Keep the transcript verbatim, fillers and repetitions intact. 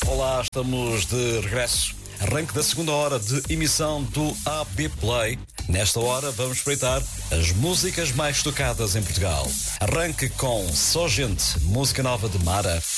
Olá, estamos de regresso. Arranque da segunda hora de emissão do A B Play. Nesta hora vamos espreitar as músicas mais tocadas em Portugal. Arranque com Só Gente, música nova de Mara.